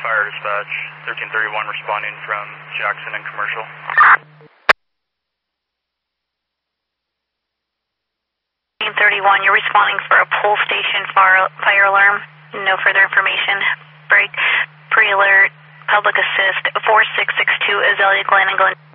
Fire Dispatch, 1331 responding from Jackson and Commercial. 1331, you're responding for a pull station fire alarm. No further information. Break, pre-alert, public assist, 4662 Azalea Glen and Glen.